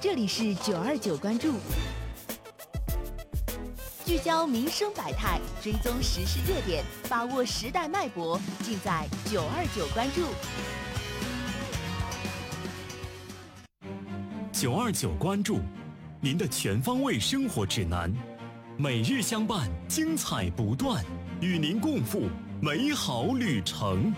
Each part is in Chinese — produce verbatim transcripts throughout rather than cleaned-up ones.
这里是九二九关注，聚焦民生百态，追踪时事热点，把握时代脉搏，尽在九二九关注。 九二九关注，您的全方位生活指南，每日相伴，精彩不断，与您共赴美好旅程。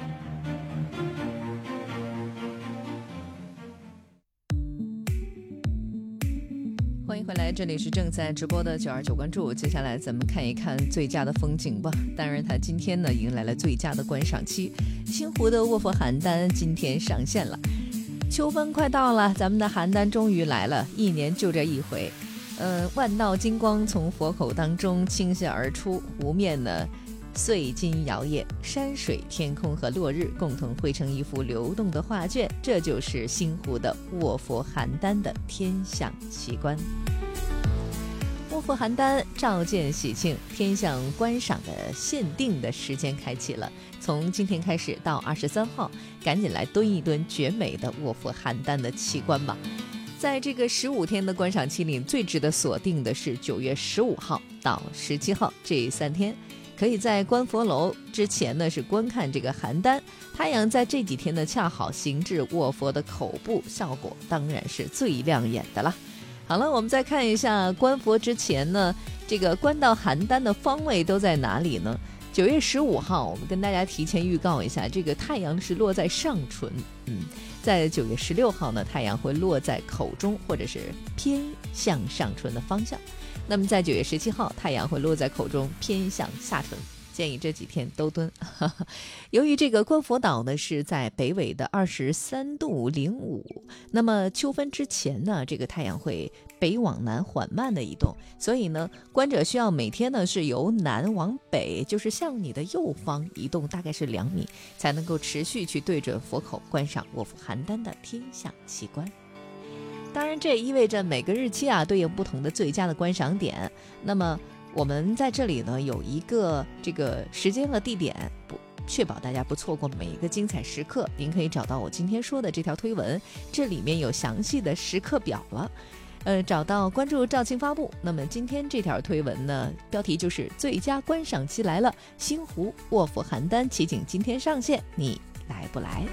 欢迎回来，这里是正在直播的九二九关注。接下来咱们看一看最佳的风景吧。当然，它今天呢迎来了最佳的观赏期，星湖的卧佛邯郸今天上线了。秋分快到了，咱们的邯郸终于来了，一年就这一回。呃，万道金光从佛口当中倾泻而出，湖面呢碎金摇曳，山水、天空和落日共同绘成一幅流动的画卷，这就是星湖的卧佛邯郸的天象奇观。卧佛邯郸照见喜庆，天象观赏的限定的时间开启了，从今天开始到二十三号，赶紧来蹲一蹲绝美的卧佛邯郸的奇观吧。在这个十五天的观赏期里，最值得锁定的是九月十五号到十七号这三天。可以在观佛楼之前呢是观看这个邯郸，太阳在这几天呢恰好行至卧佛的口部，效果当然是最亮眼的了。好了，我们再看一下观佛之前呢，这个观到邯郸的方位都在哪里呢？九月十五号，我们跟大家提前预告一下，这个太阳是落在上唇，嗯，在九月十六号呢，太阳会落在口中或者是偏向上唇的方向。那么在九月十七号，太阳会落在口中，偏向下唇，建议这几天都蹲。由于这个观佛岛呢是在北纬的二十三度零五，那么秋分之前呢，这个太阳会北往南缓慢的移动，所以呢，观者需要每天呢是由南往北，就是向你的右方移动大概是两米，才能够持续去对准佛口观赏卧佛邯郸的天象奇观。当然，这也意味着每个日期啊对应不同的最佳的观赏点。那么我们在这里呢有一个这个时间和地点，不确保大家不错过每一个精彩时刻。您可以找到我今天说的这条推文，这里面有详细的时刻表了。呃，找到关注赵青发布。那么今天这条推文呢，标题就是最佳观赏期来了，星湖卧佛邯郸奇景今天上线，你来不来？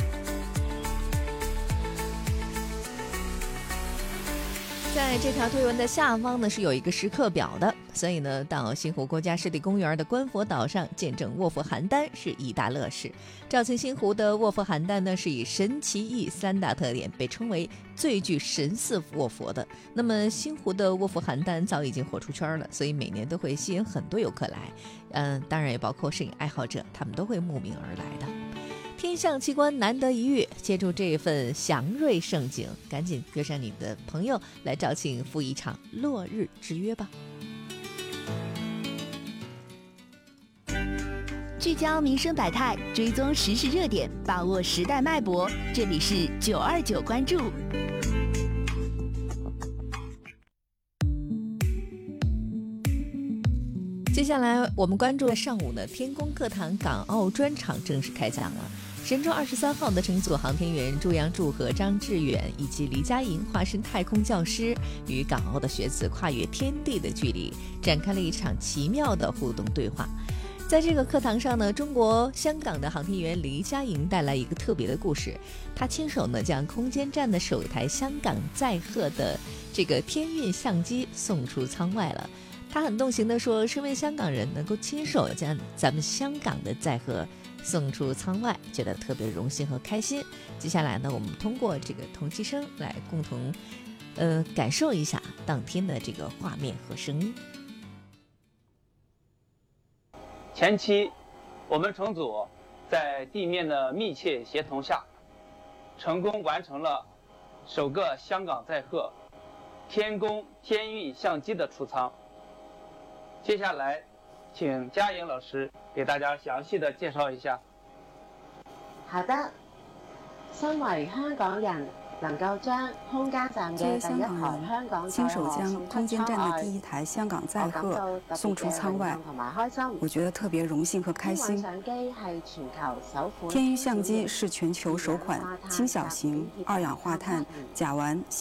在这条推文的下方呢是有一个时刻表的，所以呢到星湖国家湿地公园的观佛岛上见证卧佛邯郸是一大乐事。肇庆星湖的卧佛邯郸呢是以神奇异三大特点被称为最具神似卧佛的。那么星湖的卧佛邯郸早已经火出圈了，所以每年都会吸引很多游客来，嗯，当然也包括摄影爱好者，他们都会慕名而来的。天象奇观难得一遇，借助这份祥瑞盛景，赶紧约上你的朋友来肇庆赴一场落日之约吧。 聚焦民生百态，追踪时事热点，把握时代脉搏，这里是九二九关注。 接下来我们关注上午呢，天宫课堂港澳专场正式开讲了。神舟二十三号的乘组航天员朱杨柱和张志远以及李佳莹化身太空教师，与港澳的学子跨越天地的距离，展开了一场奇妙的互动对话。在这个课堂上呢，中国香港的航天员李佳莹带来一个特别的故事，她亲手呢将空间站的首台香港载荷的这个天运相机送出舱外了。他很动情地说，身为香港人能够亲手将咱们香港的载荷送出舱外，觉得特别荣幸和开心。接下来呢，我们通过这个同期声来共同呃感受一下当天的这个画面和声音。 前期我们乘组在地面的密切协同下，成功完成了首个香港载荷天宫天运相机的出舱。接下来请佳莹老師給大家詳細的介紹一下。 好的，身為香港人，能夠將空間站嘅第一台香港親手將空間站的第一台香港載荷送出艙外，我覺得特別榮幸和開心。天運相機是全球首款輕小型二氧化碳甲烷